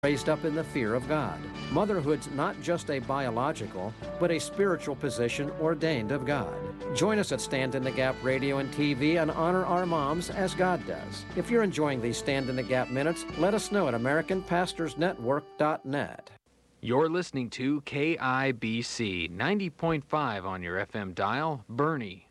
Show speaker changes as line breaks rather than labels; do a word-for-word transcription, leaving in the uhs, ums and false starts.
raised up in the fear of God. Motherhood's not just a biological, but a spiritual position ordained of God. Join us at Stand in the Gap Radio and T V and honor our moms as God does. If you're enjoying these Stand in the Gap minutes, let us know at American Pastors Network dot net.
You're listening to K I B C ninety point five on your F M dial, Bernie.